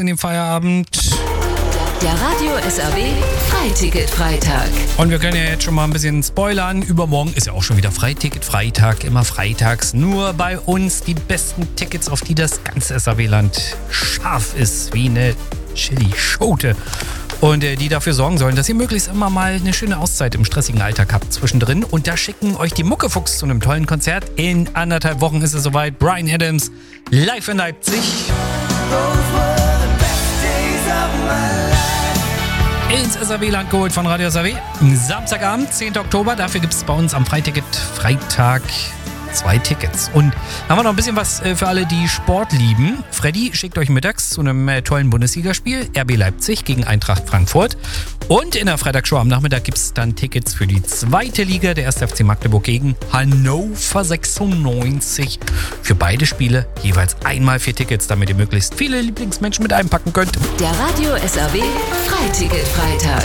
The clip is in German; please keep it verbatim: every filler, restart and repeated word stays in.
in den Feierabend. Der Radio S R W Freiticket-Freitag. Und wir können ja jetzt schon mal ein bisschen spoilern. Übermorgen ist ja auch schon wieder Freiticket-Freitag, immer freitags. Nur bei uns die besten Tickets, auf die das ganze S R W-Land scharf ist, wie eine Chili-Schote. Und äh, die dafür sorgen sollen, dass ihr möglichst immer mal eine schöne Auszeit im stressigen Alltag habt zwischendrin. Und da schicken euch die Muckefuchs zu einem tollen Konzert. In anderthalb Wochen ist es soweit. Bryan Adams live in Leipzig. Ins S R W-Land geholt von Radio S R W. Samstagabend, zehnten Oktober. Dafür gibt es bei uns am Freiticket Freitag zwei Tickets. Und haben wir noch ein bisschen was für alle, die Sport lieben. Freddy schickt euch mittags zu einem tollen Bundesligaspiel. R B Leipzig gegen Eintracht Frankfurt. Und in der Freitagshow am Nachmittag gibt es dann Tickets für die zweite Liga. Der erste F C Magdeburg gegen Hannover sechsundneunzig. Für beide Spiele jeweils einmal vier Tickets, damit ihr möglichst viele Lieblingsmenschen mit einpacken könnt. Der Radio S R W Freiticket Freitag.